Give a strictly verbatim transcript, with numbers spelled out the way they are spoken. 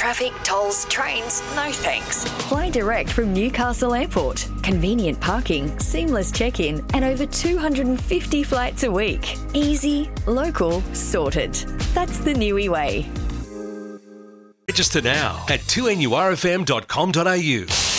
traffic, tolls, trains, no thanks. Fly direct from Newcastle Airport. Convenient parking, seamless check-in, and over two hundred fifty flights a week. Easy, local, sorted. That's the Niue way. Register now at two N U R F M dot com dot A U.